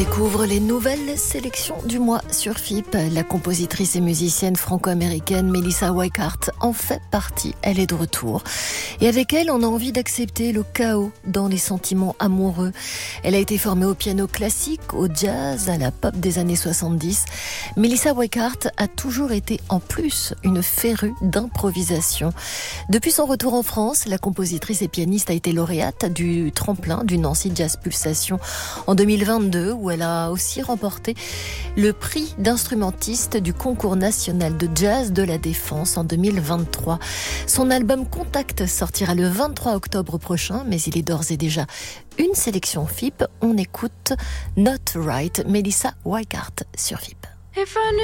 Découvre les nouvelles sélections du mois sur FIP. La compositrice et musicienne franco-américaine Melissa Weikart en fait partie. Elle est de retour. Et avec elle, on a envie d'accepter le chaos dans les sentiments amoureux. Elle a été formée au piano classique, au jazz, à la pop des années 70. Melissa Weikart a toujours été en plus une férue d'improvisation. Depuis son retour en France, la compositrice et pianiste a été lauréate du tremplin du Nancy Jazz Pulsation en 2022, où elle a aussi remporté le prix d'instrumentiste du concours national de jazz de la Défense en 2023. Son album Contact sortira le 23 octobre prochain, mais il est d'ores et déjà une sélection FIP. On écoute Not Right, Melissa Weikart sur FIP.